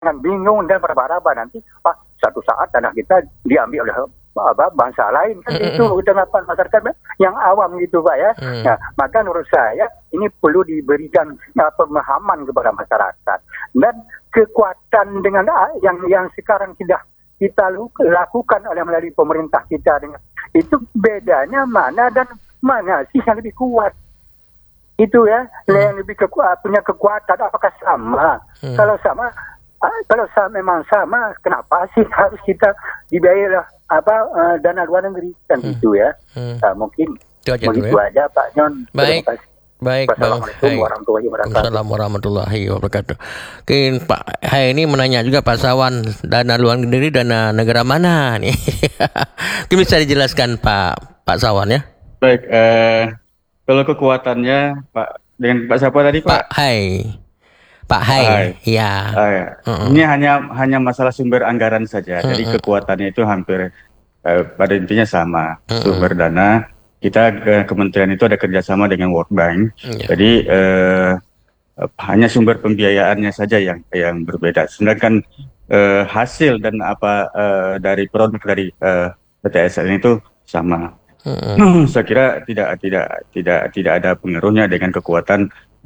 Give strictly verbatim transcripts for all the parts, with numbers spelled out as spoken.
jangan bingung dan beraba-raba nanti ah, satu saat tanah kita diambil oleh apa, bangsa lain kan mm-hmm. itu tanggapan masyarakat yang awam gitu Pak ya. Mm. Nah, maka menurut saya ini perlu diberikan uh, pemahaman kepada masyarakat dan kekuatan dengan uh, yang yang sekarang sudah kita lakukan oleh melalui pemerintah kita dengan itu bedanya mana dan mana sih yang lebih kuat itu ya hmm. yang lebih kekuat, punya kekuatan apakah sama hmm. kalau sama kalau sama memang sama kenapa sih harus kita dibayar apa uh, dana luar negeri kan hmm. itu ya hmm. uh, mungkin itu aja, begitu ya. Aja Pak Nyon. Baik. Baik, Assalamualaikum warahmatullahi wabarakatuh. Mungkin Pak Hai ini menanya juga Pak Sawan, dana luar negeri dana negara mana nih? Mungkin bisa dijelaskan Pak Pak Sawan ya? Baik, eh, kalau kekuatannya Pak dengan Pak siapa tadi Pak? Pak Hai. Pak Hai. Hai. Ya. Ah, ya. Uh-uh. Ini hanya hanya masalah sumber anggaran saja. Uh-uh. Jadi kekuatannya itu hampir eh, pada intinya sama. Uh-uh. Sumber dana kita ke kementerian itu ada kerjasama dengan World Bank, yeah. jadi eh, hanya sumber pembiayaannya saja yang yang berbeda. Sedangkan eh, hasil dan apa eh, dari produk dari eh, P T S N itu sama. Mm-hmm. Saya kira tidak tidak tidak tidak ada pengaruhnya dengan kekuatan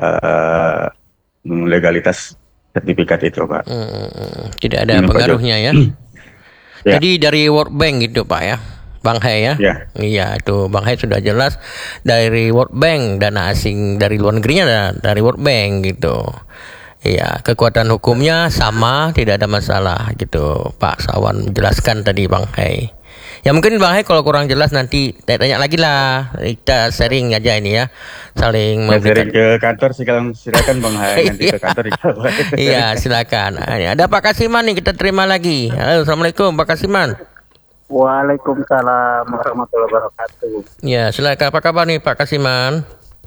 eh, legalitas sertifikat itu, Pak. Mm-hmm. Tidak ada Ini pengaruhnya ya. ya. Jadi dari World Bank gitu, Pak ya. Bang Hai ya, yeah. iya itu Bang Hai sudah jelas dari World Bank, dana asing dari luar negerinya dari World Bank gitu. Iya, kekuatan hukumnya sama, tidak ada masalah gitu. Pak Sawan menjelaskan tadi Bang Hai. Ya mungkin Bang Hai kalau kurang jelas nanti tanya lagi lah, kita sharing aja ini ya, saling ya, sharing ke kantor silakan silakan Bang Hai nanti ke kantor. Iya silakan. Ada Pak Kasiman nih kita terima lagi. Halo, assalamualaikum Pak Kasiman. Waalaikumsalam warahmatullahi wabarakatuh. Ya, silakan. Apa kabar nih Pak Kasiman?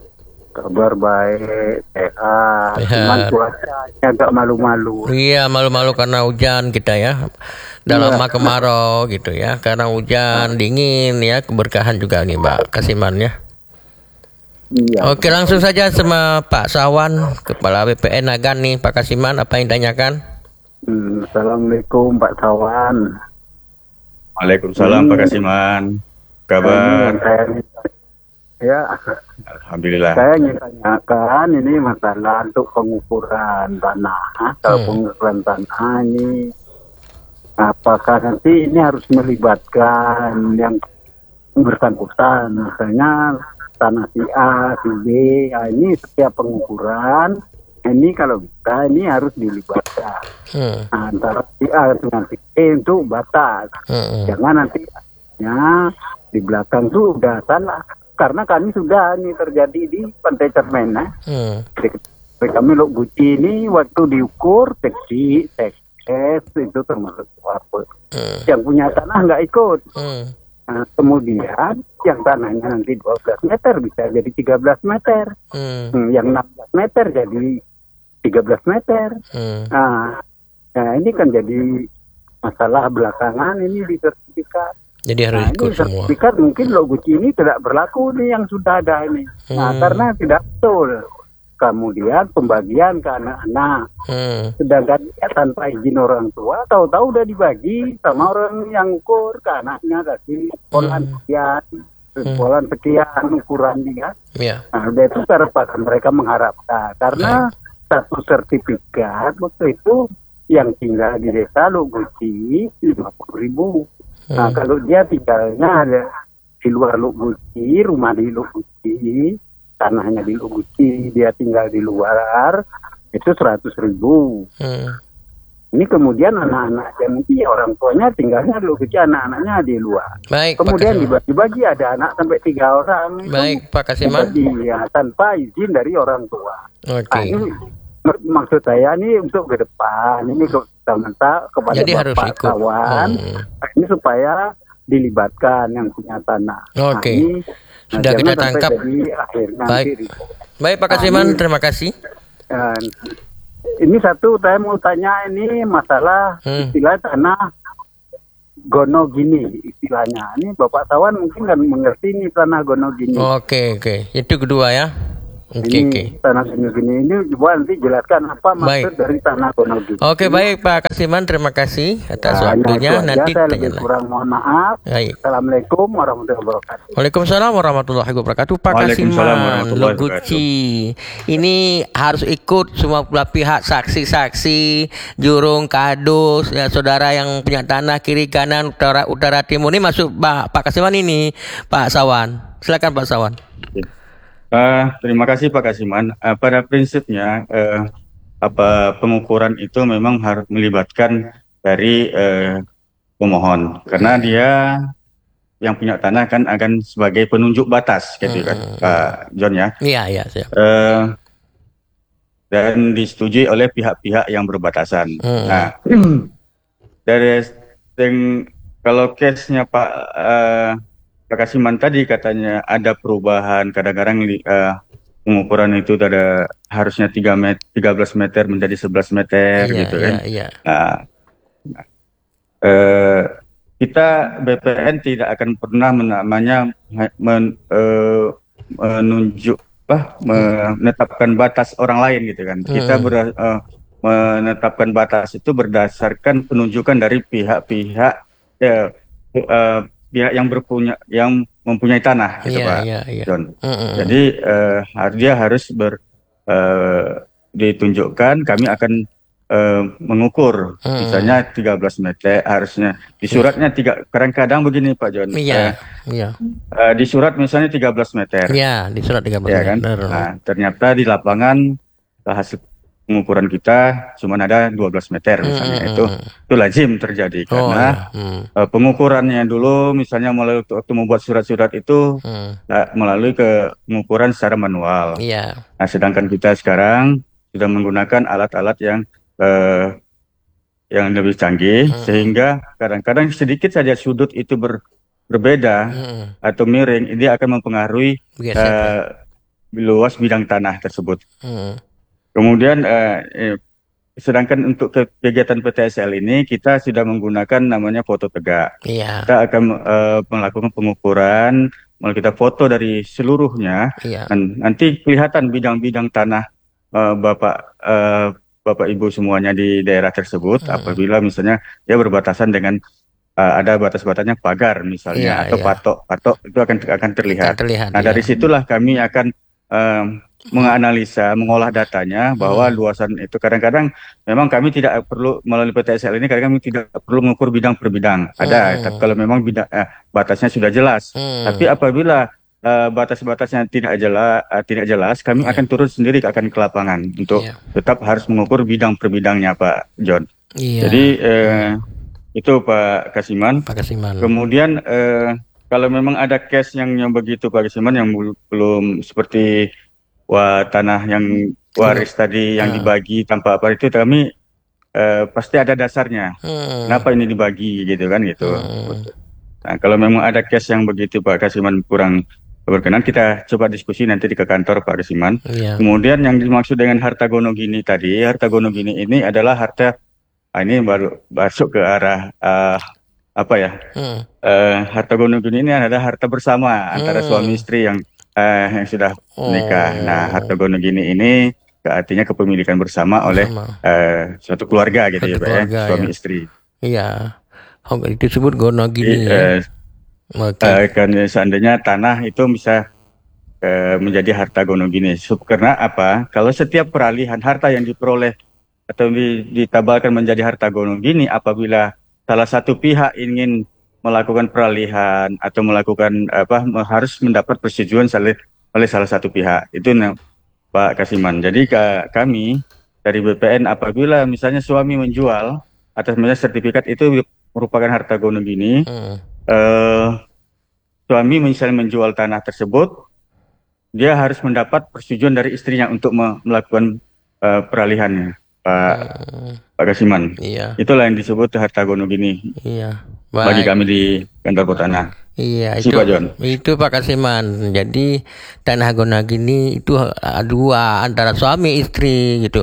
Kabar baik, sehat. Cuman cuacanya agak malu-malu. Iya, malu-malu karena hujan kita ya. Udah lama kemarau gitu ya. Karena hujan, dingin ya, keberkahan juga nih Pak Kasiman ya. Iya. Oke, langsung saja sama Pak Sawan, Kepala B P N Nagan nih Pak Kasiman, apa yang ditanyakan? Hmm, Assalamualaikum Pak Sawan. Waalaikumsalam hmm. Pak Kasiman. Kabar? Saya, ya. Alhamdulillah. Saya ingin tanyakan ini masalah untuk pengukuran tanah. Kalau hmm. pengukuran tanah ini, apakah nanti ini harus melibatkan yang bersangkutan, misalnya tanah si A, si B. Nah, ini setiap pengukuran. Ini kalau kita ini harus dilibatkan hmm. antara si A dengan si B untuk batas. Hmm. Jangan nanti ya, di belakang tuh udah salah. Karena kami sudah ini terjadi di Pantai Cermen. Eh. Hmm. Kami Lok Guci ini waktu diukur seksi, sekses itu termasuk apa. Hmm. Yang punya tanah nggak ikut. Hmm. Nah, kemudian yang tanahnya nanti dua belas meter bisa jadi tiga belas meter. Hmm. Hmm, yang enam belas meter jadi tiga belas meter. Hmm. Nah, nah, ini kan jadi masalah belakangan ini di sertifikat. Jadi harus nah, ikut ini semua. Sertifikat mungkin Loguci ini tidak berlaku nih yang sudah ada ini. Hmm. Nah, karena tidak betul. Kemudian pembagian ke anak-anak. Hmm. Sedangkan ya, tanpa izin orang tua, tahu-tahu udah dibagi sama orang yang ukur ke anaknya kasih polan hmm. sekian, hmm. polan sekian ukuran dia. Yeah. Nah, udah itu terpaksa mereka mengharapkan karena hmm. satu sertifikat waktu itu yang tinggal di desa Loguci lima puluh ribu. Hmm. Nah kalau dia tinggalnya ada di luar Loguci, rumah di Loguci, tanahnya di Loguci, dia tinggal di luar itu seratus ribu. Hmm. Ini kemudian anak-anaknya mungkin ya orang tuanya tinggalnya di Loguci, anak-anaknya di luar. Baik, kemudian dibagi-bagi ada anak sampai tiga orang. Baik Pak Kasiman. Ya, tanpa izin dari orang tua. Oke. Okay. Nah, ini maksud saya ini untuk ke depan ini ke minta kepada jadi Bapak harus ikut. Kawan hmm. ini supaya dilibatkan yang punya tanah. Oke. Okay. Nah, sudah kita tangkap. Baik. Baik Pak Kasiman, nah, terima kasih. Dan ini satu saya mau tanya ini masalah hmm. istilah tanah gono gini istilahnya. Ini Bapak Sawan mungkin kan mengerti ini tanah gono gini. Oke okay, oke. Okay. Itu kedua ya. Oke, ini oke. tanah Gonogini ini coba nanti jelaskan apa maksud Baik. dari tanah Gonogini. Oke, baik Pak Kasiman, terima kasih atas Nah, hanya itu waktunya. aja, Nanti saya tanya lebih lagi. kurang mohon maaf. Baik. Assalamualaikum warahmatullahi wabarakatuh. Waalaikumsalam warahmatullahi wabarakatuh. Pak Waalaikumsalam Kasiman warahmatullahi Loguci, ini harus ikut semua belah pihak, saksi-saksi, jurung, kadus, ya saudara yang punya tanah kiri kanan utara utara timur ini masuk Pak Pak Kasiman ini, Pak Sawan. Silakan Pak Sawan. Uh, terima kasih Pak Kasiman. Uh, pada prinsipnya uh, apa pengukuran itu memang harus melibatkan dari uh, pemohon, karena dia yang punya tanah kan akan sebagai penunjuk batas, gitu kan, Hmm. Pak John ya. Iya, iya, siap. Uh, dan disetujui oleh pihak-pihak yang berbatasan. Hmm. Nah, dari yang kalau case-nya Pak uh, Pak Kasiman tadi katanya ada perubahan, kadang-kadang uh, pengukuran itu ada harusnya tiga meter, tiga belas meter menjadi sebelas meter, Iya, gitu iya, kan. iya. Nah, uh, kita B P N tidak akan pernah namanya men, uh, menunjuk, apa, menetapkan batas orang lain, gitu kan. Kita Hmm. ber, uh, menetapkan batas itu berdasarkan penunjukan dari pihak-pihak ya, uh, pihak yang berpunya yang mempunyai tanah, gitu Iya, Pak iya, iya. John. Hmm. Jadi uh, dia harus ber uh, ditunjukkan, kami akan uh, mengukur, Hmm. misalnya tiga belas meter harusnya di suratnya tiga. Kadang-kadang begini Pak John, Iya, uh, iya. uh, di surat misalnya tiga belas meter, Iya, di surat tiga belas ya kan. meter. Nah, ternyata di lapangan hasil pengukuran kita cuma ada dua belas meter misalnya. Hmm. Itu itu lazim terjadi Oh, karena iya. Hmm. uh, pengukurannya dulu misalnya melalui waktu membuat surat-surat itu Hmm. uh, melalui ke pengukuran secara manual. Iya. Nah, sedangkan kita sekarang sudah menggunakan alat-alat yang uh, yang lebih canggih, Hmm. sehingga kadang-kadang sedikit saja sudut itu ber, berbeda Hmm. atau miring, ini akan mempengaruhi Geser, uh, luas bidang tanah tersebut. Hmm. Kemudian uh, eh, sedangkan untuk ke- kegiatan P T S L ini kita sudah menggunakan namanya foto tegak. Iya. Kita akan uh, melakukan pengukuran, mau kita foto dari seluruhnya, Iya. dan nanti kelihatan bidang-bidang tanah uh, Bapak uh, Bapak Ibu semuanya di daerah tersebut. Hmm. Apabila misalnya dia berbatasan dengan uh, ada batas-batasnya pagar misalnya, Iya, atau iya. patok-patok, itu akan akan terlihat. Terlihat. Nah, iya. dari situlah kami akan um, menganalisa, mengolah datanya bahwa Hmm. luasan itu kadang-kadang memang kami tidak perlu melalui P T S L ini, kadang kami tidak perlu mengukur bidang per bidang. Ada, Hmm. tapi kalau memang bidang eh, batasnya sudah jelas. Hmm. Tapi apabila uh, batas-batasnya tidak jelas, uh, tidak jelas, kami Iya. akan turun sendiri akan ke lapangan untuk Iya. tetap harus mengukur bidang per bidangnya, Pak John. Iya. Jadi eh, itu Pak Kasiman. Pak Kasiman. Kemudian eh, kalau memang ada case yang yang begitu Pak Kasiman, yang bel- belum seperti wah tanah yang waris tadi yang Ah. dibagi tanpa apa, itu kami eh, pasti ada dasarnya. Hmm. Kenapa ini dibagi, gitu kan, gitu. Hmm. Nah, kalau memang ada case yang begitu Pak Kasiman kurang berkenan, kita coba diskusi nanti di ke kantor Pak Kasiman. Iya. Kemudian yang dimaksud dengan harta gonogini tadi, harta gonogini ini adalah harta, ah, ini baru masuk ke arah ah, apa ya? Hmm. Eh, harta gonogini ini adalah harta bersama antara Hmm. suami istri yang eh, yang sudah menikah. Oh. Nah, harta gonogini ini artinya kepemilikan bersama oleh Bersama. eh, suatu keluarga, gitu Suatu ya Pak, ya, keluarga, suami ya. istri. Iya. Oh, disebut gono Jadi, gini ya. eh, Oke. eh, kan seandainya tanah itu bisa eh, menjadi harta gonogini. Sub- Karena apa? Kalau setiap peralihan harta yang diperoleh atau di- ditabalkan menjadi harta gonogini, apabila salah satu pihak ingin melakukan peralihan atau melakukan apa, me- harus mendapat persetujuan oleh oleh salah satu pihak. Itu nah, Pak Kasiman. Jadi ka- kami dari B P N, apabila misalnya suami menjual atas nama sertifikat itu merupakan harta gonogini, Hmm. eh, suami misalnya menjual tanah tersebut, dia harus mendapat persetujuan dari istrinya untuk me- melakukan eh, peralihannya, Pak Hmm. Pak Kasiman. Iya. Itulah yang disebut harta gonogini Iya. bagi Baik. kami di kantor tanah. Iya, Si itu Pak John. itu Pak Kasiman. Jadi tanah gonogini itu uh, dua antara suami istri gitu.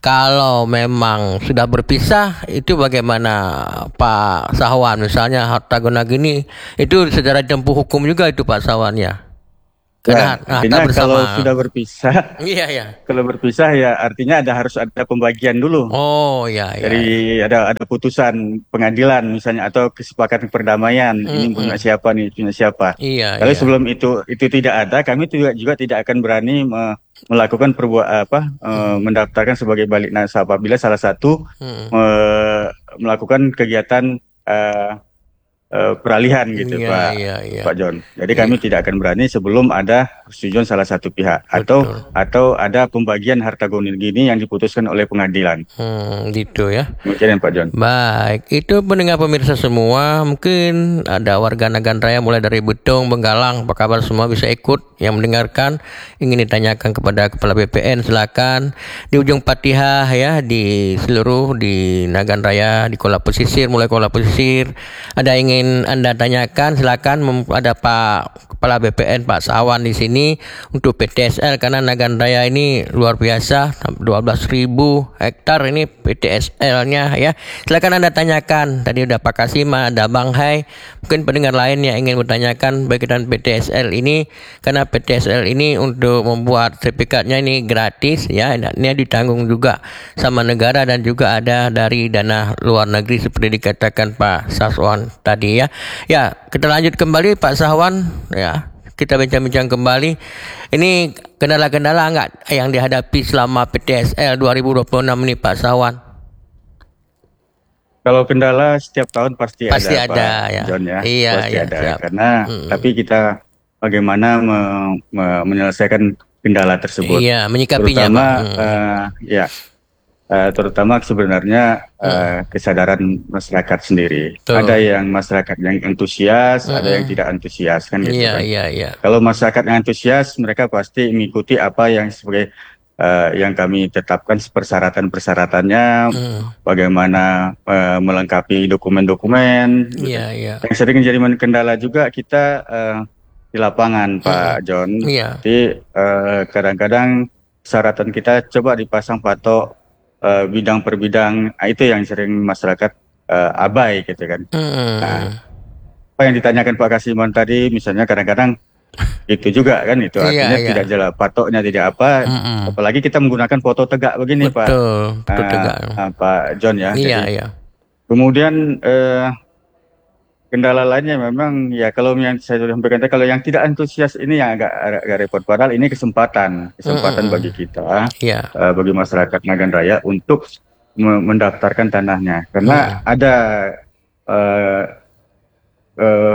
Kalau memang sudah berpisah, itu bagaimana Pak Sawan? Misalnya harta gonogini itu secara tempuh hukum juga itu Pak Sawan ya. Karena ya, artinya kalau sudah berpisah, iya ya. Kalau berpisah ya artinya ada harus ada pembagian dulu. Oh ya ya. Dari ya. ada ada putusan pengadilan misalnya atau kesepakatan perdamaian. Mm, ini punya mm. siapa nih, punya siapa. Iya. Kalau iya. sebelum itu itu tidak ada, kami juga juga tidak akan berani me, melakukan perbuatan apa mm. uh, mendaftarkan sebagai balik nasabah apabila salah satu mm. uh, melakukan kegiatan uh, Uh, peralihan gitu iya, Pak iya, iya. Pak John. Jadi iya. kami tidak akan berani sebelum ada persetujuan salah satu pihak. Betul. atau atau ada pembagian harta gono gini yang diputuskan oleh pengadilan. Hmm, gitu ya. Mungkin Pak John. Baik, itu pendengar pemirsa semua, mungkin ada warga Naganraya mulai dari Betung, Benggalang, apa kabar semua bisa ikut yang mendengarkan, ingin ditanyakan kepada Kepala B P N silakan di ujung Patihah ya, di seluruh di Naganraya, di Kuala Pesisir, mulai Kuala Pesisir, ada ingin Anda tanyakan silakan, ada Pak Kepala B P N Pak Sawan di sini untuk P T S L karena Naganraya ini luar biasa, dua belas ribu hektar ini P T S L-nya ya. Silakan Anda tanyakan. Tadi udah Pak Kasima, ada Bang Hai. Mungkin pendengar lain yang ingin bertanyakan berkaitan P T S L ini, karena P T S L ini untuk membuat sertifikatnya ini gratis ya, ini ditanggung juga sama negara dan juga ada dari dana luar negeri seperti dikatakan Pak Saswan tadi ya. Ya, kita lanjut kembali Pak Sahwan ya. Kita bincang-bincang kembali. Ini kendala-kendala enggak yang dihadapi selama P T S L dua ribu dua puluh enam ini Pak Sahwan? Kalau kendala setiap tahun pasti, pasti ada, ada Pak ya. John ya. Iya, pasti iya, ada. siap. Karena hmm. tapi kita bagaimana me, me, menyelesaikan kendala tersebut. Iya, menyikapinya. Terutama hmm. uh, ya. Uh, terutama sebenarnya uh, hmm. kesadaran masyarakat sendiri. Tuh. Ada yang masyarakat yang antusias, hmm. ada yang tidak antusias kan gitu. Iya, kan. iya, iya. Kalau masyarakat yang antusias, mereka pasti mengikuti apa yang sebagai uh, yang kami tetapkan persyaratan-persyaratannya, hmm. bagaimana uh, melengkapi dokumen-dokumen. Iya, iya. Yang sering menjadi kendala juga kita uh, di lapangan, hmm. Pak John. Iya. Jadi uh, kadang-kadang persyaratan kita coba dipasang patok Uh, bidang per bidang, nah, itu yang sering masyarakat uh, abai gitu kan. Mm. Nah, apa yang ditanyakan Pak Kasiman tadi, misalnya kadang-kadang itu juga kan, itu artinya iya, iya. tidak jelas patoknya tidak apa. Mm-mm. Apalagi kita menggunakan foto tegak begini Pak. Betul, foto uh, tegak. Uh, Pak John ya. Iya, Jadi, iya. Kemudian uh, kendala lainnya memang ya kalau yang saya sudah sampaikan tadi, kalau yang tidak antusias ini yang agak, agak repot. Padahal ini kesempatan, kesempatan mm-hmm. bagi kita, yeah. uh, bagi masyarakat Naganraya untuk me- mendaftarkan tanahnya. Karena mm. ada uh, uh,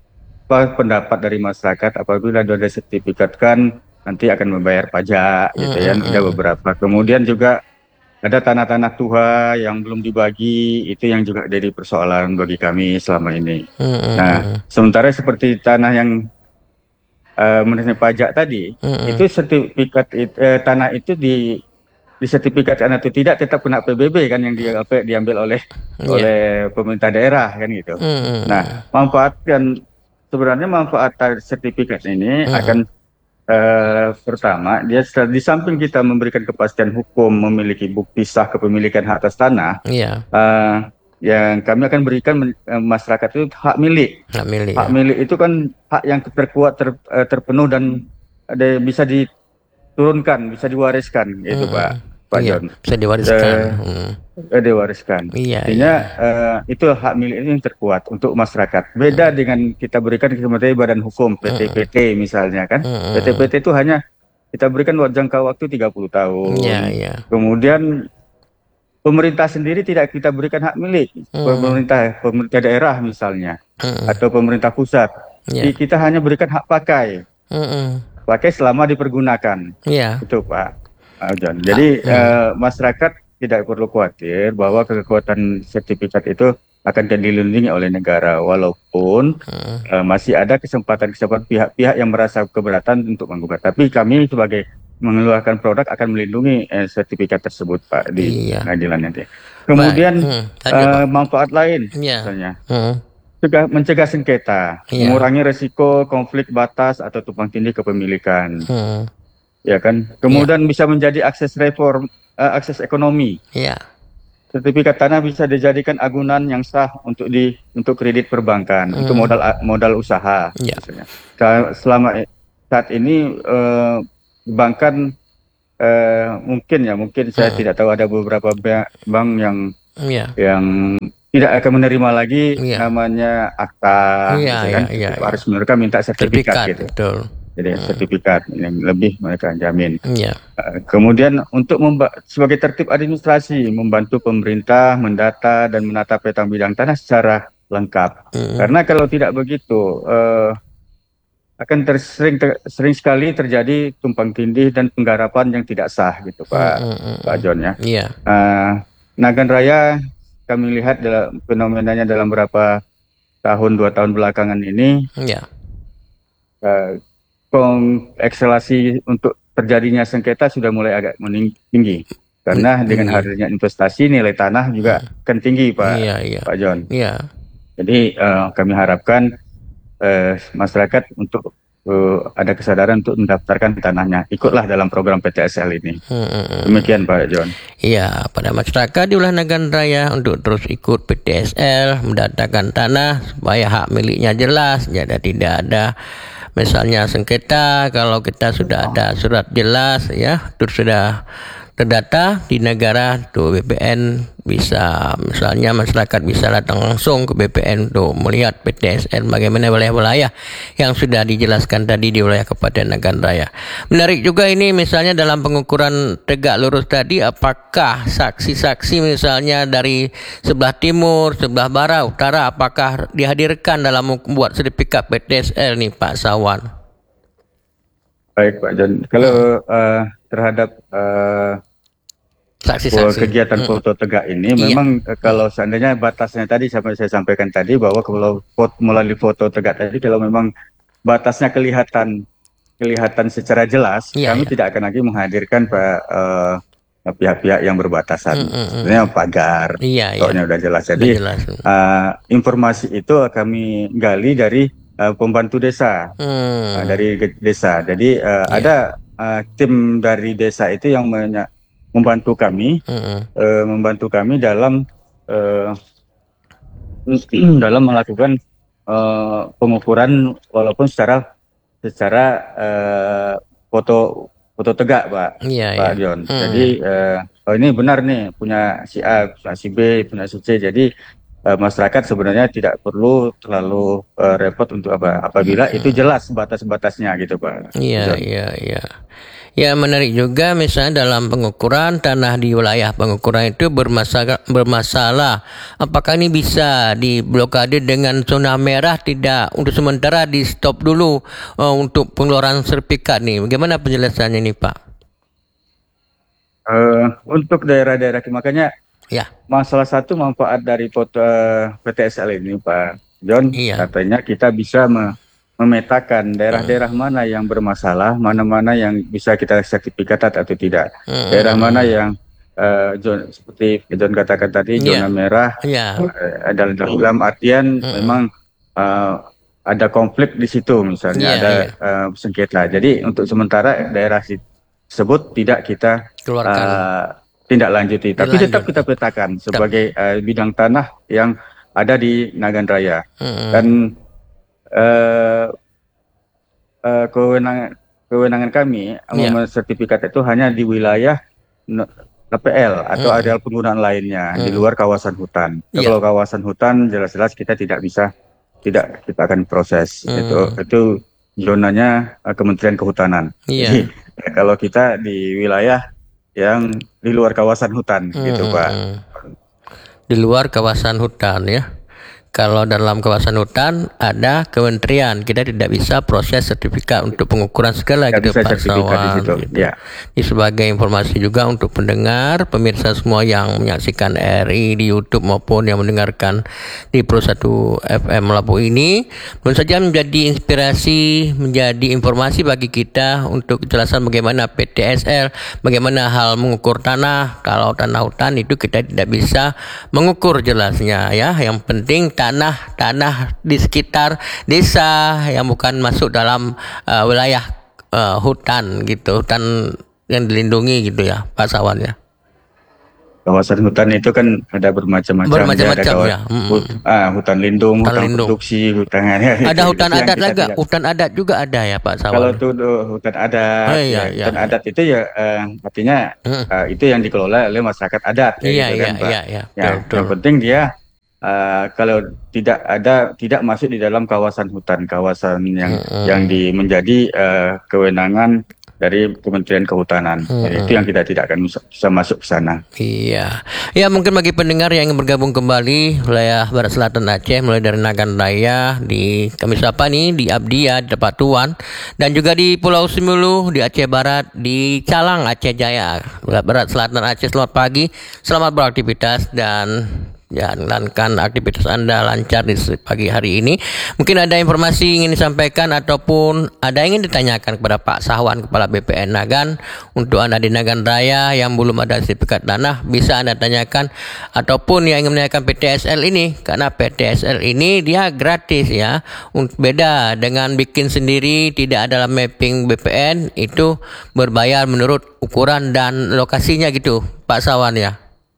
pendapat dari masyarakat apabila sudah disertifikatkan nanti akan membayar pajak, gitu ya. Mm-hmm. Ada beberapa. Kemudian juga ada tanah-tanah Tuha yang belum dibagi, itu yang juga jadi persoalan bagi kami selama ini. Mm-hmm. Nah, sementara seperti tanah yang uh, menerima pajak tadi, mm-hmm. itu sertifikat it, eh, tanah itu di disertifikatkan atau tidak tetap kena P B B kan yang diambil, diambil oleh yeah. oleh pemerintah daerah kan gitu. Mm-hmm. Nah, manfaatkan sebenarnya manfaat sertifikat ini mm-hmm. akan Uh, pertama, dia di samping kita memberikan kepastian hukum, memiliki bukti sah kepemilikan hak atas tanah, yeah. uh, yang kami akan berikan uh, masyarakat itu hak milik. Hak milik, hak ya. milik itu kan hak yang terkuat, ter, uh, terpenuh dan ada, bisa diturunkan, bisa diwariskan, itu hmm. Pak. Pak iya, John. Bisa diwariskan. Uh, hmm. Diwariskan. Iya, Artinya iya. Uh, itu hak milik ini yang terkuat untuk masyarakat. Beda hmm. dengan kita berikan kepada badan hukum, P T P T hmm. misalnya kan. Hmm. P T P T itu hanya kita berikan jangka waktu tiga puluh tahun. Iya, iya. Kemudian pemerintah sendiri tidak kita berikan hak milik. Hmm. Pemerintah, pemerintah daerah misalnya. Hmm. Atau pemerintah pusat. Yeah. Kita hanya berikan hak pakai. Hmm. Pakai selama dipergunakan. Iya. Itu Pak. John. Jadi ah, uh, masyarakat tidak perlu khawatir bahwa kekuatan sertifikat itu akan dilindungi oleh negara, walaupun uh, uh, masih ada kesempatan-kesempatan pihak-pihak yang merasa keberatan untuk menggugat. Tapi kami sebagai mengeluarkan produk akan melindungi uh, sertifikat tersebut Pak di iya. pengadilan nanti. Kemudian hmm, uh, manfaat lain, yeah. misalnya. Hmm. Juga mencegah sengketa, yeah. mengurangi resiko konflik batas atau tumpang tindih kepemilikan. Hmm. Ya kan, kemudian yeah. bisa menjadi akses reform, uh, akses ekonomi. Yeah. Sertifikat tanah bisa dijadikan agunan yang sah untuk di untuk kredit perbankan, mm. untuk modal modal usaha. Yeah. Misalnya. Selama saat ini uh, perbankan uh, mungkin ya mungkin saya Hmm. tidak tahu, ada beberapa ba- bank yang Iya. yang tidak akan menerima lagi Iya. namanya akta, Iya, gitu iya, kan. iya, iya. Harus mereka minta sertifikat, Sertifikat, gitu. betul. Jadi Hmm. sertifikat yang lebih mereka jamin. Iya. Uh, kemudian untuk memba- sebagai tertib administrasi, membantu pemerintah mendata dan menata peta bidang tanah secara lengkap. Hmm. Karena kalau tidak begitu, uh, akan ter- sering, ter- sering sekali terjadi tumpang tindih dan penggarapan yang tidak sah, gitu Pak Hmm, hmm, hmm, Pak hmm. John ya. Iya. Uh, Nagan Raya kami lihat dalam fenomenanya dalam beberapa tahun dua tahun belakangan ini, Iya. uh, kong ekselasi untuk terjadinya sengketa sudah mulai agak mening- tinggi karena dengan Tinggi. hadirnya investasi nilai tanah juga akan tinggi Pak Iya, iya. Pak John. Iya. Jadi uh, kami harapkan uh, masyarakat untuk uh, ada kesadaran untuk mendaftarkan tanahnya, ikutlah dalam program P T S L ini. Hmm, hmm, hmm. Demikian Pak John. Iya, pada masyarakat di wilayah Nagan Raya untuk terus ikut P T S L, mendatakan tanah supaya hak miliknya jelas, jadi tidak ada misalnya sengketa. Kalau kita sudah ada surat jelas ya, terus sudah terdata di negara, tuh B P N bisa, misalnya masyarakat bisa datang langsung ke B P N untuk melihat P T S L bagaimana wilayah-wilayah yang sudah dijelaskan tadi di wilayah Kabupaten Nagan Raya. Menarik juga ini misalnya dalam pengukuran tegak lurus tadi, apakah saksi-saksi misalnya dari sebelah timur, sebelah barat, utara, apakah dihadirkan dalam membuat sertifikat P T S L nih Pak Sawan? Baik Pak John, kalau uh, terhadap uh, Saksi-saksi. kegiatan Hmm. foto tegak ini, Iya. memang eh, kalau seandainya batasnya tadi sampai saya sampaikan tadi bahwa kalau foto, melalui foto tegak tadi, kalau memang batasnya kelihatan kelihatan secara jelas, Iya, kami iya. tidak akan lagi menghadirkan Pak eh, pihak-pihak yang berbatasan. Hmm, hmm, hmm. Sebenarnya pagar, Iya, iya. soalnya udah jelas. Sudah Jadi jelas. eh, informasi itu kami gali dari eh, pembantu desa, Hmm. eh, dari ge- desa. Jadi eh, Iya. ada eh, tim dari desa itu yang menya- membantu kami Hmm. eh, membantu kami dalam eh, dalam melakukan eh, pengukuran walaupun secara secara eh, foto foto tegak Pak Iya, Pak iya. John. Hmm. Jadi eh, oh ini benar nih, punya si A, punya si B, punya si C. Jadi eh, masyarakat sebenarnya tidak perlu terlalu eh, repot untuk apa apabila itu jelas batas-batasnya, gitu Pak Iya, John. iya, iya. Ya, menarik juga misalnya dalam pengukuran tanah di wilayah pengukuran itu bermasalah, bermasalah. Apakah ini bisa diblokade dengan zona merah, tidak, untuk sementara di stop dulu uh, untuk pengeluaran sertifikat nih. Bagaimana penjelasannya nih Pak? Eh, untuk daerah-daerah, makanya Ya. masalah satu manfaat dari foto eh, P T S L ini Pak John, Iya. katanya kita bisa me- memetakan daerah-daerah mana yang bermasalah, mana-mana yang bisa kita sertifikat atau tidak. Hmm. Daerah mana yang eh, zon, seperti John katakan tadi, Iya. zona merah, Iya. eh, dalam, dalam artian Hmm. memang eh, ada konflik di situ, misalnya Iya, ada iya. eh, sengketa. Jadi untuk sementara daerah si- tersebut tidak kita Keluarkan. eh, tindak lanjuti, tapi Dilanjut. tetap kita petakan sebagai eh, bidang tanah yang ada di Nagan Raya. Hmm. Dan eh, eh, kewenangan kewenangan kami Iya. yeah. sertifikat itu hanya di wilayah N P L atau Hmm. areal penggunaan lainnya, di Hmm. luar kawasan hutan. Iya. Kalau kawasan hutan jelas-jelas kita tidak bisa, tidak kita akan proses. Hmm. Itu itu zonanya eh, Kementerian Kehutanan. Iya. Jadi ya, kalau kita di wilayah yang di luar kawasan hutan, Hmm, gitu hmm, Pak. hmm. Di luar kawasan hutan ya. Kalau dalam kawasan hutan ada kementerian, kita tidak bisa proses sertifikat untuk pengukuran segala Tidak gitu bisa Pak sertifikat di Sawan. situ. Gitu. Ya. Ini sebagai informasi juga untuk pendengar, pemirsa semua yang menyaksikan R I di YouTube maupun yang mendengarkan di Pro satu F M Labu ini, tentu saja menjadi inspirasi, menjadi informasi bagi kita untuk kejelasan bagaimana P T S L, bagaimana hal mengukur tanah. Kalau tanah hutan itu kita tidak bisa mengukur jelasnya ya. Yang penting tanah tanah di sekitar desa yang bukan masuk dalam uh, wilayah uh, hutan gitu, hutan yang dilindungi gitu ya Pak Sawan ya. kawasan hutan itu kan ada bermacam-macam. Bermacam-macam ada kawa- ya. Mm-mm. hu- ah, hutan lindung, Hutan hutan lindung. produksi, hutan ya, Ada itu, hutan itu yang adat kita lagi, tidak. hutan adat juga ada ya Pak Sawan. Kalau itu uh, hutan adat, Oh, ya iya, iya, hutan iya. adat itu ya eh, artinya Mm. eh, itu yang dikelola oleh masyarakat adat, ya Iya, gitu iya, kan, Pak. iya, iya, Ya, betul. yang penting dia eh, kalau tidak ada tidak masuk di dalam kawasan hutan, kawasan yang Mm-mm. yang di menjadi eh, kewenangan dari Kementerian Kehutanan. Jadi itu yang kita tidak akan bisa, bisa masuk ke sana. Iya, ya mungkin bagi pendengar yang ingin bergabung kembali wilayah Barat Selatan Aceh, mulai dari Nagan Raya di kami sapa nih di Abdia, di Tempat Tuan, dan juga di Pulau Simulu, di Aceh Barat, di Calang Aceh Jaya, Barat Selatan Aceh. Selamat pagi, selamat beraktivitas dan jalankan aktivitas Anda lancar di pagi hari ini. Mungkin ada informasi ingin disampaikan ataupun ada yang ingin ditanyakan kepada Pak Sahwan, Kepala B P N Nagan. Untuk Anda di Nagan Raya yang belum ada sertifikat tanah, bisa Anda tanyakan, ataupun yang ingin menanyakan P T S L ini, karena P T S L ini dia gratis ya. Beda dengan bikin sendiri, tidak ada dalam mapping B P N, itu berbayar menurut ukuran dan lokasinya gitu Pak Sahwan ya.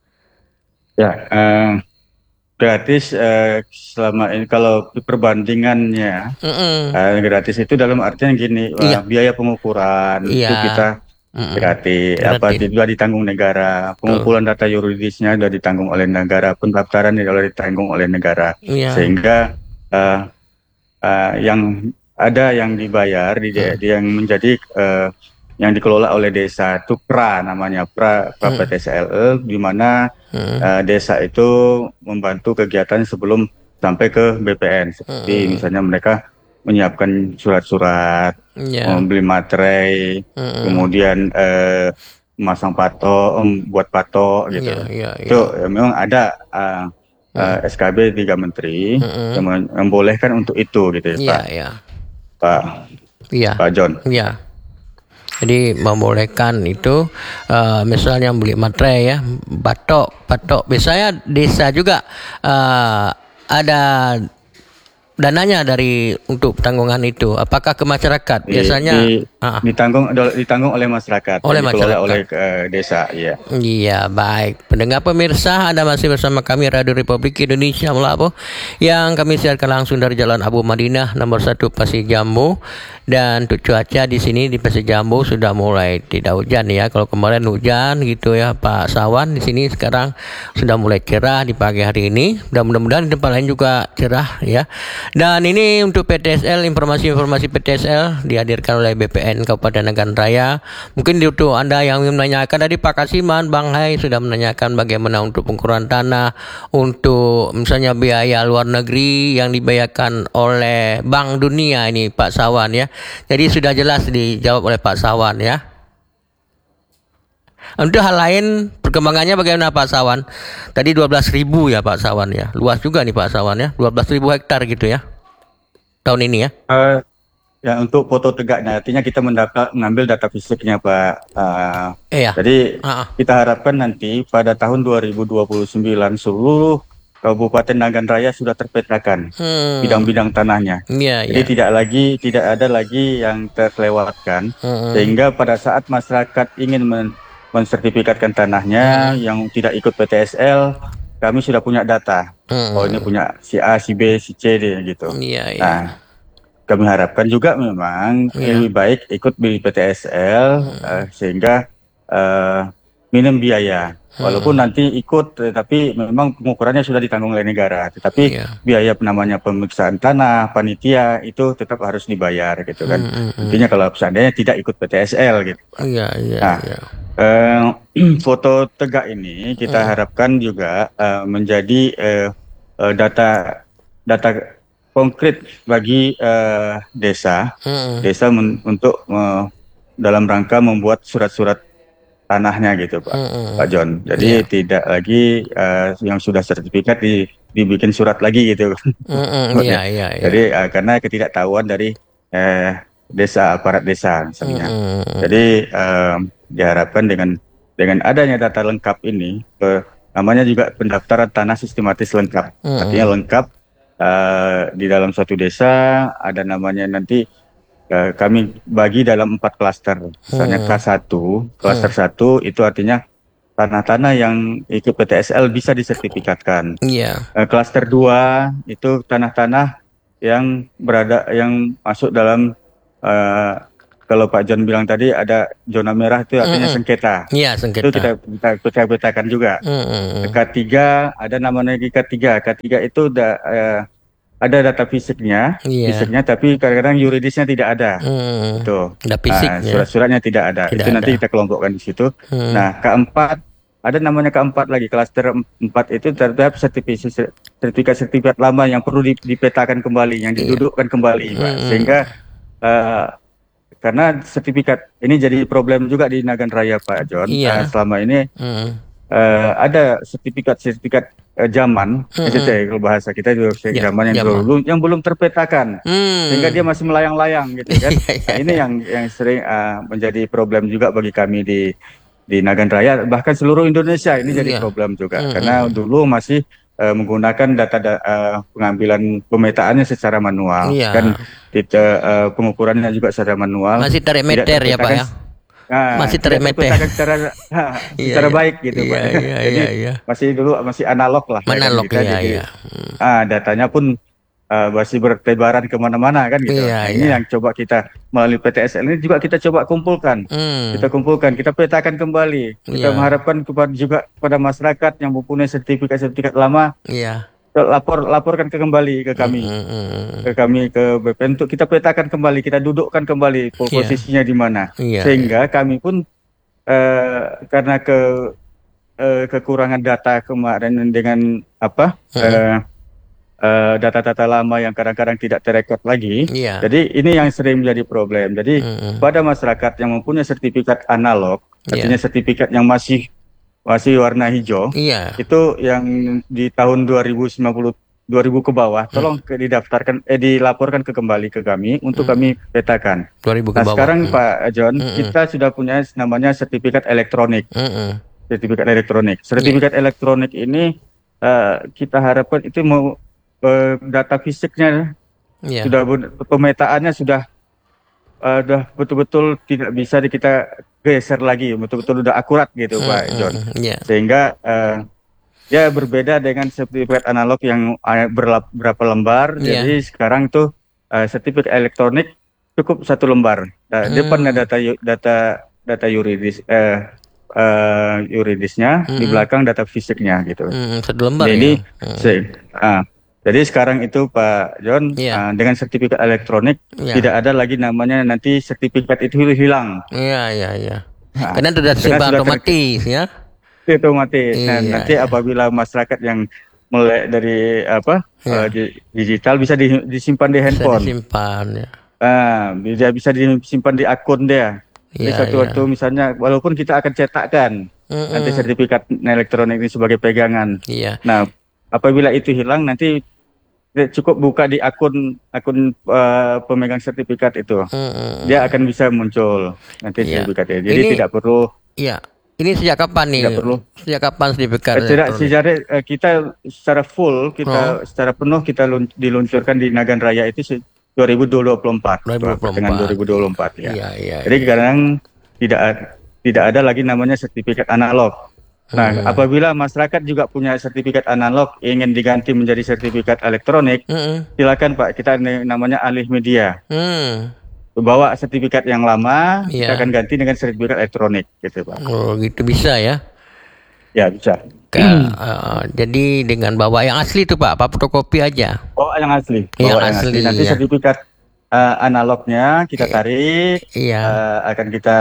Ya, eh, gratis eh, selama ini kalau perbandingannya Mm-mm. eh, gratis itu dalam artian gini, eh, Iya. biaya pengukuran Iya. itu kita Mm-mm. gratis, Gratis. apa sudah ditanggung negara, pengumpulan data yuridisnya sudah ditanggung oleh negara, pendaftaran sudah ditanggung oleh negara, Iya. sehingga eh, eh, yang ada yang dibayar di, Hmm. di yang menjadi eh, yang dikelola oleh desa itu pra namanya pra, pra Hmm. P T S L, di mana Hmm. uh, desa itu membantu kegiatan sebelum sampai ke B P N, seperti Hmm. misalnya mereka menyiapkan surat-surat, Iya. membeli materai, Hmm. kemudian uh, memasang patok, um, buat patok gitu. Iya, iya, iya. Itu ya, memang ada uh, uh, S K B tiga menteri Hmm. yang men- membolehkan untuk itu gitu ya, Iya, Pak. iya. Pak Iya. Pak John. Iya. Jadi membolehkan itu uh, misalnya beli materai ya, batok, patok. Biasanya desa juga uh, ada dananya dari untuk tanggungan itu. Apakah ke masyarakat? Di- Biasanya di- ah. ditanggung ditanggung oleh masyarakat, Oleh dikelola masyarakat. oleh uh, desa, ya. Iya, baik. Pendengar pemirsa, Anda masih bersama kami Radio Republik Indonesia Melapo yang kami siarkan langsung dari Jalan Abu Madinah nomor satu Pasir Jambu. Dan untuk cuaca di sini di Pasir Jambu sudah mulai tidak hujan ya. Kalau kemarin hujan gitu ya Pak Sawan, di sini sekarang sudah mulai cerah di pagi hari ini. Dan mudah-mudahan di tempat lain juga cerah ya. Dan ini untuk P T S L, informasi-informasi P T S L dihadirkan oleh B P N Kabupaten Nagan Raya. Mungkin untuk Anda yang ingin menanyakan, tadi Pak Kasiman, Bang Hai sudah menanyakan bagaimana untuk pengukuran tanah, untuk misalnya biaya luar negeri yang dibayarkan oleh Bank Dunia ini Pak Sawan ya. Jadi sudah jelas dijawab oleh Pak Sawan ya. Untuk hal lain perkembangannya bagaimana Pak Sawan? Tadi dua belas ribu ya Pak Sawan ya. Luas juga nih Pak Sawan ya. dua belas ribu hektar gitu ya. Tahun ini ya. Uh, ya untuk foto tegaknya, artinya kita mendapat mengambil data fisiknya Pak. Uh, Iya. Jadi Ah, ah. kita harapkan nanti pada tahun dua ribu dua puluh sembilan seluruh Kabupaten Nagan Raya sudah terpetakan Hmm. bidang-bidang tanahnya. Iya, Jadi iya. tidak lagi tidak ada lagi yang terlewatkan, Hmm. sehingga pada saat masyarakat ingin men- mensertifikatkan tanahnya yang tidak ikut P T S L, kami sudah punya data. Hmm. Oh ini punya si A, si B, si C deh, gitu. Iya, iya. Nah, kami harapkan juga memang Iya. lebih baik ikut di P T S L eh, sehingga eh, minim biaya. Walaupun nanti ikut, tetapi memang pengukurannya sudah ditanggung oleh negara. Tetapi Iya. biaya namanya pemeriksaan tanah, panitia itu tetap harus dibayar gitu kan. Hmm, hmm, hmm. Intinya kalau seandainya tidak ikut P T S L gitu. Iya, iya, Nah, iya. Eh, foto tegak ini kita harapkan juga eh, menjadi eh, eh, data data konkret bagi eh, desa Hmm. desa men- untuk eh, dalam rangka membuat surat-surat tanahnya gitu Pak Hmm. Pak John. Jadi Iya. tidak lagi eh, yang sudah sertifikat di, dibikin surat lagi gitu. Hmm. Iya, iya, iya. Jadi eh, karena ketidaktahuan dari eh, desa aparat desa misalnya. Hmm. Jadi eh, diharapkan dengan dengan adanya data lengkap ini, eh, namanya juga pendaftaran tanah sistematis lengkap. Hmm. Artinya lengkap eh, di dalam suatu desa ada namanya nanti eh, kami bagi dalam empat klaster. Misalnya Hmm. K satu, klaster satu itu artinya tanah-tanah yang ikut P T S L bisa disertifikatkan. Iya. Uh, Klaster dua itu tanah-tanah yang berada yang masuk dalam uh, kalau Pak John bilang tadi ada zona merah itu artinya Mm-mm. sengketa. Iya, sengketa. Itu kita kita kita petakan juga. Mm-mm. K tiga ada namanya lagi K tiga. K tiga itu da, uh, ada data fisiknya, Iya. fisiknya tapi kadang-kadang yuridisnya tidak ada. Mm. Itu. Ada fisiknya. Uh, surat-suratnya tidak ada. Tidak itu ada. nanti kita kelompokkan di situ. Mm. Nah, keempat ada namanya keempat lagi, klaster empat itu terhadap sertifikat sertifikat lama yang perlu dipetakan kembali, yang didudukkan kembali, Pak. Mm. Sehingga uh, karena sertifikat ini jadi problem juga di Nagan Raya, Pak John. Iya. Uh, selama ini Mm. uh, ada sertifikat-sertifikat uh, zaman, Mm. S C, kalau bahasa kita juga Ya, zaman yang zaman. dulu yang belum terpetakan, Mm. sehingga dia masih melayang-layang gitu kan. Nah, ini yang yang sering uh, menjadi problem juga bagi kami di di Nagan Raya, bahkan seluruh Indonesia ini jadi Iya. problem juga, Mm. karena dulu masih uh, menggunakan data da, uh, pengambilan pemetaannya secara manual, Iya. dan kita, uh, pengukurannya juga secara manual. Masih tarik Tidak meter ya, Pak terpetakan ya. Nah, Masih tidak tarik meter. terpetakan secara ha, Iya, secara iya. baik gitu, Iya, Pak. iya, Jadi iya, iya. masih dulu masih analog lah. ya kan, Analog, kita, iya, jadi iya. Hmm. ah, datanya pun uh, masih bertebaran kemana-mana kan gitu. Iya, Nah, ini iya. yang coba kita melalui P T S L ini juga kita coba kumpulkan. Hmm. Kita kumpulkan, kita petakan kembali. Kita Iya. mengharapkan kepada juga kepada masyarakat yang mempunyai sertifikat-sertifikat lama, Iya. lapor laporkan ke kembali ke kami, Mm, mm, mm. ke kami ke B P N untuk kita petakan kembali, kita dudukkan kembali Iya. posisinya di mana, Iya, sehingga kami pun eh, karena ke eh, kekurangan data kemarin dengan apa Mm. eh, eh, data-data lama yang kadang-kadang tidak terekod lagi. Iya. Jadi ini yang sering menjadi problem. Jadi Mm-mm. pada masyarakat yang mempunyai sertifikat analog, Iya. artinya sertifikat yang masih masih warna hijau, Iya. itu yang di tahun dua ribu sembilan puluh dua ribu ke bawah, tolong ke, didaftarkan eh dilaporkan ke kembali ke kami untuk Hmm. kami petakan. dua ribu ke Nah, bawah. sekarang Hmm. Pak John, Mm-mm. kita sudah punya namanya sertifikat elektronik. Mm-mm. Sertifikat elektronik. Sertifikat elektronik ini eh, kita harapkan itu mau eh, data fisiknya Iya. sudah ben- pemetaannya sudah eh, sudah betul-betul tidak bisa di- kita geser lagi, betul-betul sudah akurat gitu, Pak Mm-mm. John. Iya. Sehingga eh, ya berbeda dengan sertifikat analog yang eh, berlap- berapa lembar. Iya. Jadi sekarang tuh eh, sertifikat elektronik cukup satu lembar. Nah, Hmm. depan ada data yu- data data yuridis eh, eh, yuridisnya, di Mm-mm. belakang data fisiknya gitu. Mm, satu lembar Jadi, ya. Mm. se- ah, jadi sekarang itu Pak John, Iya. ah, dengan sertifikat elektronik Iya. tidak ada lagi namanya nanti sertifikat itu hilang. Iya, iya, iya. Nah, Karena sudah karena tersimpan sudah ter- otomatis ya. itu mati. Nah, Iya, nanti iya. apabila masyarakat yang mulai dari apa Iya. eh, di- digital bisa di- disimpan di Bisa handphone, disimpan ya. ah, bisa bisa disimpan di akun dia. Jadi Iya, satu iya. waktu misalnya, walaupun kita akan cetakkan Mm-mm. nanti sertifikat elektronik ini sebagai pegangan. Iya. Nah, apabila itu hilang nanti dia cukup buka di akun akun eh, pemegang sertifikat itu, Mm-mm. dia akan bisa muncul nanti Iya. sertifikatnya. Jadi Ini- tidak perlu Iya. Ini sejak kapan nih? Tidak perlu. Sejak kapan sertifikat Eh, tidak elektronik? sejarah eh, kita secara full kita Oh. secara penuh kita lun- diluncurkan di Nagan Raya itu se- dua ribu dua puluh empat dua ribu dua puluh empat. dengan dua ribu dua puluh empat ya. Iya, iya. Jadi kadang tidak ad- tidak ada lagi namanya sertifikat analog. Nah, Hmm. apabila masyarakat juga punya sertifikat analog ingin diganti menjadi sertifikat elektronik, Mm-mm. silakan Pak, kita n- namanya alih media. Hmm. Bawa sertifikat yang lama, Iya. kita akan ganti dengan sertifikat elektronik gitu, Pak. Oh, gitu bisa ya. Ya, bisa. Ka- eh, jadi dengan bawa yang asli tuh Pak, apa fotokopi aja? Bawa yang asli. Yang Bawa asli, Nanti ya. sertifikat eh, analognya kita tarik, Iya. eh, akan kita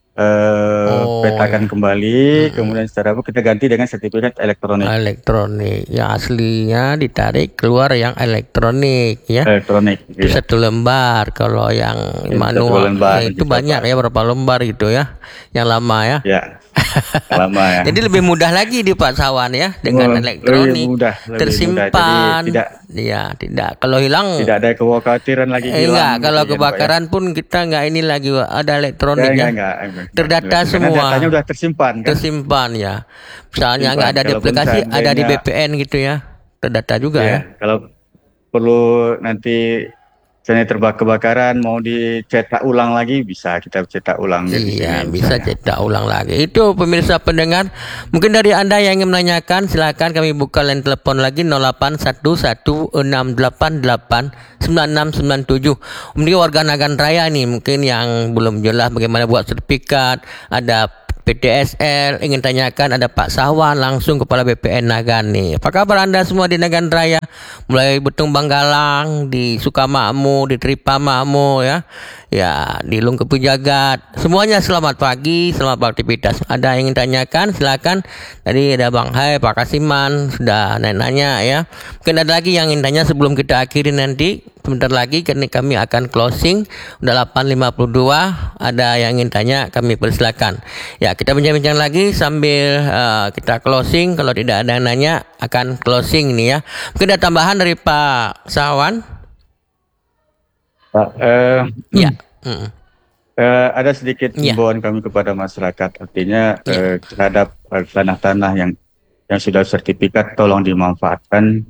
eh, Oh, petakan iya. kembali, kemudian secara apa kita ganti dengan sertifikat elektronik. Elektronik. Yang aslinya ditarik keluar yang elektronik ya. Elektronik. Itu Iya. satu lembar. Kalau yang Itu manual satu lembar, ya, itu bisa, banyak Pak. ya, berapa lembar gitu ya. Yang lama ya. Ya. Lama ya. Jadi lebih mudah lagi di Pak Sawan ya dengan Oh, elektronik. lebih mudah, lebih tersimpan. mudah. Jadi tidak Iya, tidak. Kalau hilang tidak ada kekhawatiran lagi eh, hilang. enggak, gitu kalau ya, Pak, ya. kebakaran pun kita enggak ini lagi Pak. Ada elektronik Ya, ya. enggak, enggak, enggak. Terdata Karena semua. datanya udah tersimpan kan. Tersimpan ya. Misalnya Tersimpan. nggak ada di Kalaupun aplikasi, ada di B seandainya- P N gitu ya. Terdata juga Ya, ya. kalau perlu nanti misalnya terbak kebakaran mau dicetak ulang lagi, bisa kita cetak ulang. Iya, sini, bisa cetak ulang lagi. Itu pemirsa pendengar, mungkin dari Anda yang ingin menanyakan, silakan kami buka line telepon lagi nol delapan satu satu enam delapan delapan sembilan enam sembilan tujuh. Mungkin warga Nagan Raya nih mungkin yang belum jelas bagaimana buat sertifikat, ada P T S L, ingin tanyakan, ada Pak Sawan langsung Kepala B P N Nagan nih. Apa kabar Anda semua di Nagan Raya? Mulai Betung Banggalang, di Sukamakmur, di Tripamamu ya. Ya, di Lungkepu Jagat. Semuanya selamat pagi, selamat beraktivitas. Ada yang ingin tanyakan, silakan. Tadi ada Bang Hai, Pak Kasiman sudah nanya ya. Mungkin ada lagi yang ingin tanya sebelum kita akhiri nanti. Sebentar lagi kami akan closing. Udah delapan lima puluh dua. Ada yang ingin tanya, kami persilakan. Ya, kita bincang-bincang lagi sambil uh, kita closing. Kalau tidak ada yang nanya, akan closing nih ya. Mungkin ada tambahan dari Pak Sawan? Pak, uh, ya. Hmm. Uh, ada sedikit himbauan ya. Kami kepada masyarakat. Artinya ya. uh, terhadap uh, tanah-tanah yang yang sudah sertifikat, tolong dimanfaatkan,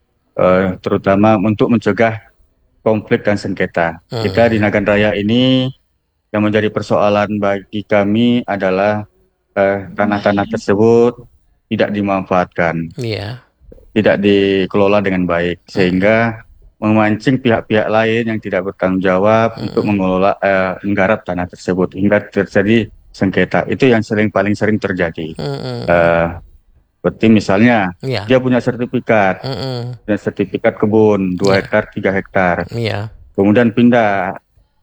uh, terutama untuk mencegah konflik dan sengketa. Hmm. Kita di Nagan Raya ini yang menjadi persoalan bagi kami adalah uh, tanah-tanah tersebut tidak dimanfaatkan, yeah. tidak dikelola dengan baik, sehingga hmm. memancing pihak-pihak lain yang tidak bertanggung jawab hmm. untuk mengelola, uh, menggarap tanah tersebut hingga terjadi sengketa. Itu yang sering paling sering terjadi. Hmm. Uh, Seperti misalnya yeah. dia punya sertifikat, mm-mm. punya sertifikat kebun dua yeah. hektar, tiga hektar, yeah. kemudian pindah,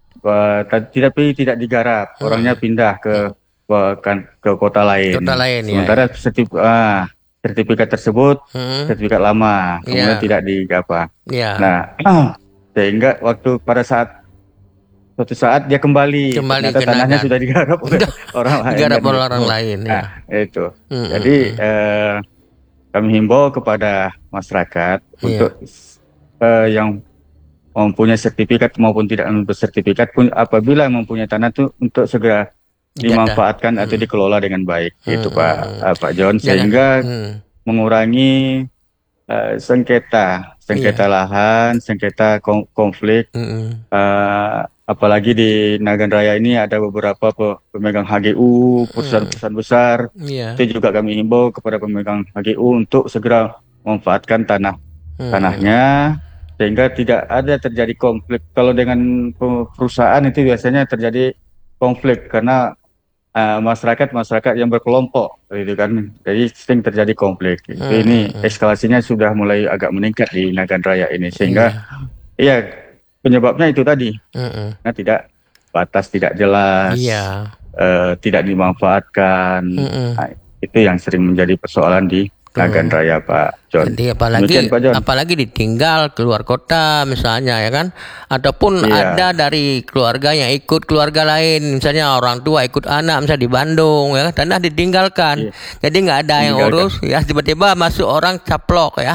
uh, tidak tidak digarap, mm. orangnya pindah ke uh, kan, ke kota lain. Kota lain Sementara ya, sertif- uh, sertifikat tersebut mm. sertifikat lama, kemudian yeah. tidak digapa. Yeah. Nah, uh, sehingga waktu pada saat suatu saat dia kembali, kembali ternyata tanahnya sudah digarap oleh orang lain. Digarap oleh orang lain. Nah, ya. itu. Hmm, Jadi hmm. Eh, kami himbau kepada masyarakat yeah. untuk eh, yang mempunyai sertifikat maupun tidak mempunyai sertifikat pun, apabila mempunyai tanah itu untuk segera dimanfaatkan hmm. atau dikelola dengan baik, hmm. gitu Pak hmm. Pak John, sehingga hmm. mengurangi uh, sengketa, sengketa yeah. lahan, sengketa konflik. Hmm. Uh, Apalagi di Nagan Raya ini ada beberapa pemegang H G U, perusahaan-perusahaan besar. Yeah. Itu juga kami himbau kepada pemegang H G U untuk segera memanfaatkan tanah hmm. tanahnya, sehingga tidak ada terjadi konflik. Kalau dengan perusahaan itu biasanya terjadi konflik karena uh, masyarakat masyarakat yang berkelompok, gitu kan. Jadi sering terjadi konflik. Hmm. Ini eskalasinya sudah mulai agak meningkat di Nagan Raya ini, sehingga iya. Yeah. Penyebabnya itu tadi, mm-mm. nah, tidak batas tidak jelas, yeah. uh, tidak dimanfaatkan, nah, itu yang sering menjadi persoalan di Nagan Raya Pak John. Jadi apalagi Pak John. apalagi ditinggal keluar kota misalnya ya kan, ataupun yeah. ada dari keluarga yang ikut keluarga lain, misalnya orang tua ikut anak misalnya di Bandung ya, tanah ditinggalkan, yeah. jadi nggak ada yang urus ya, tiba-tiba masuk orang caplok ya.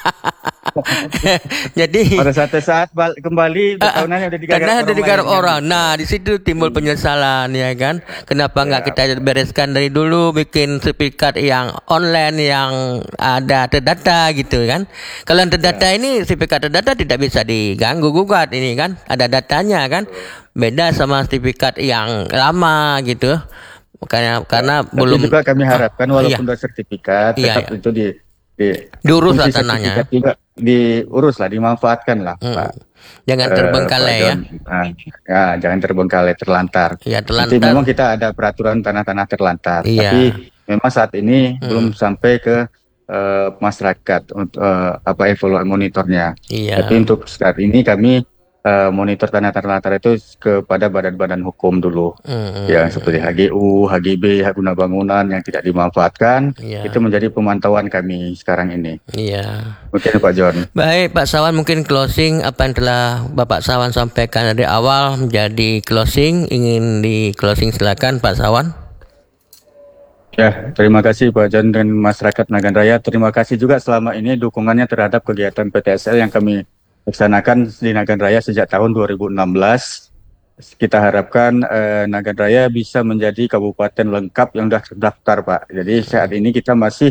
Jadi pada saat saat bal- kembali uh, tanahnya udah digarap, tanah udah digarap orang. Nah, di situ timbul penyesalan ya kan. Kenapa nggak ya. kita bereskan dari dulu, bikin sertifikat yang online yang ada terdata gitu kan. Kalau yang terdata ya. ini sertifikat terdata tidak bisa diganggu gugat ini kan. Ada datanya kan. Beda sama sertifikat yang lama gitu. Makanya karena ya, belum juga kami harapkan walaupun iya. sertifikat tetap iya, iya. itu di di diurus lah tanahnya. Juga diurus lah, dimanfaatkan lah, hmm. Pak. Jangan terbengkalai uh, ya. Nah, ya, jangan terbengkalai, terlantar. Ya, terlantar. Jadi memang kita ada peraturan tanah-tanah terlantar, iya. tapi memang saat ini hmm. belum sampai ke uh, masyarakat untuk uh, apa evaluasi monitornya. Iya. Tapi untuk saat ini kami uh, monitor tanah terlantar itu kepada badan-badan hukum dulu, hmm. yang seperti H G U, H G B, hak guna bangunan yang tidak dimanfaatkan, iya. itu menjadi pemantauan kami sekarang ini. Iya. Mungkin Pak John. Baik Pak Sawan, mungkin closing apa yang telah Bapak Sawan sampaikan dari awal menjadi closing, ingin di closing silakan Pak Sawan. Ya, terima kasih Pak John dan masyarakat Nagan Raya. Terima kasih juga selama ini dukungannya terhadap kegiatan P T S L yang kami laksanakan di Nagan Raya sejak tahun dua ribu enam belas. Kita harapkan eh, Nagan Raya bisa menjadi kabupaten lengkap yang sudah terdaftar, Pak. Jadi saat ini kita masih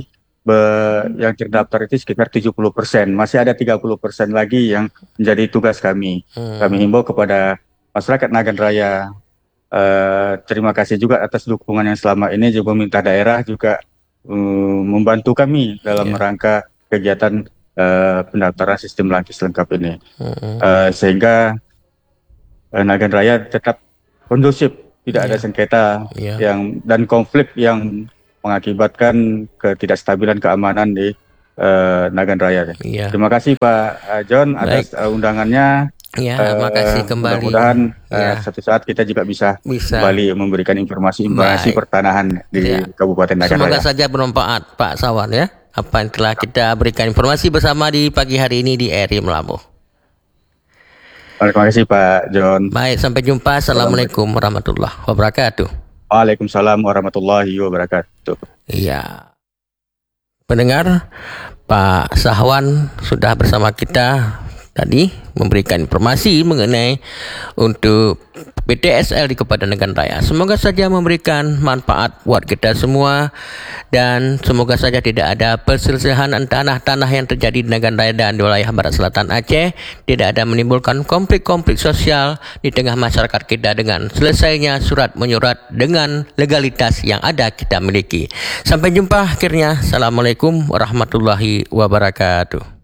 be- yang terdaftar itu sekitar tujuh puluh persen. Masih ada tiga puluh persen lagi yang menjadi tugas kami. Hmm. Kami himbau kepada masyarakat Nagan Raya, eh, terima kasih juga atas dukungan yang selama ini. Juga pemerintah daerah juga eh, membantu kami dalam Yeah. rangka kegiatan eh, pendaftaran sistem Langkis lengkap ini. Hmm. Eh, sehingga eh, Nagan Raya tetap kondusif, tidak ada Yeah. sengketa Yeah. yang dan konflik yang mengakibatkan ketidakstabilan keamanan di eh, Nagan Raya. Iya. Terima kasih Pak eh, John atas eh, undangannya. Ya, Eh, makasih kembali. Mudah-mudahan eh, Ya. suatu saat kita juga bisa, Bisa. kembali memberikan informasi-informasi Baik. pertanahan di Ya. Kabupaten Nagan Semoga Raya. saja bermanfaat Pak Sawan ya. Apa yang telah kita berikan informasi bersama di pagi hari ini di R I Melabuh. Terima kasih Pak John. Baik, sampai jumpa. Assalamualaikum warahmatullahi wabarakatuh. Waalaikumsalam warahmatullahi wabarakatuh. Iya. Pendengar, Pak Sahwan sudah bersama kita tadi memberikan informasi mengenai untuk P T S L di Kabupaten Nagan Raya. Semoga saja memberikan manfaat buat kita semua dan semoga saja tidak ada perselisihan tanah-tanah yang terjadi di Nagan Raya dan di wilayah Barat Selatan Aceh, tidak ada menimbulkan konflik-konflik sosial di tengah masyarakat kita dengan selesainya surat menyurat dengan legalitas yang ada kita miliki. Sampai jumpa akhirnya. Assalamualaikum warahmatullahi wabarakatuh.